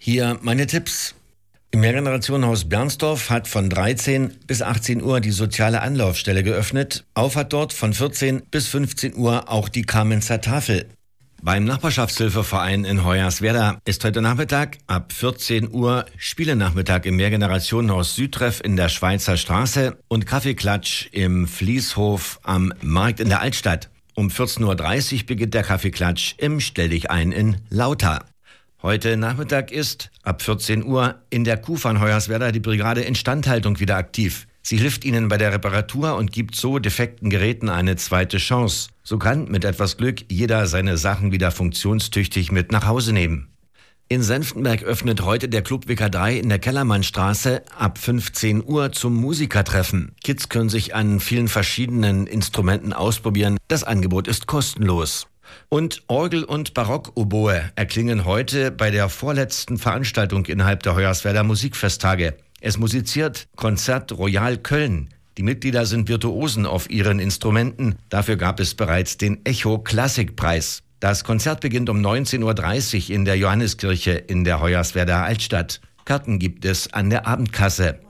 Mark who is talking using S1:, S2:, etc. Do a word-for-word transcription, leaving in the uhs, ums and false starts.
S1: Hier meine Tipps. Im Mehrgenerationenhaus Bernsdorf hat von dreizehn bis achtzehn Uhr die soziale Anlaufstelle geöffnet. Auf hat dort von vierzehn bis fünfzehn Uhr auch die Kamenzer Tafel. Beim Nachbarschaftshilfeverein in Hoyerswerda ist heute Nachmittag ab vierzehn Uhr Spielenachmittag im Mehrgenerationenhaus Südtreff in der Schweizer Straße und Kaffeeklatsch im Fließhof am Markt in der Altstadt. Um vierzehn Uhr dreißig beginnt der Kaffeeklatsch im Stelldichein in Lauter. Heute Nachmittag ist ab vierzehn Uhr in der KUFA in Hoyerswerda die Brigade Instandhaltung wieder aktiv. Sie hilft Ihnen bei der Reparatur und gibt so defekten Geräten eine zweite Chance. So kann mit etwas Glück jeder seine Sachen wieder funktionstüchtig mit nach Hause nehmen. In Senftenberg öffnet heute der Club W K drei in der Kellermannstraße ab fünfzehn Uhr zum Musikertreffen. Kids können sich an vielen verschiedenen Instrumenten ausprobieren. Das Angebot ist kostenlos. Und Orgel und Barockoboe erklingen heute bei der vorletzten Veranstaltung innerhalb der Hoyerswerda Musikfesttage. Es musiziert Konzert Royal Köln. Die Mitglieder sind Virtuosen auf ihren Instrumenten. Dafür gab es bereits den Echo Klassikpreis. Das Konzert beginnt um neunzehn Uhr dreißig in der Johanneskirche in der Hoyerswerda Altstadt. Karten gibt es an der Abendkasse.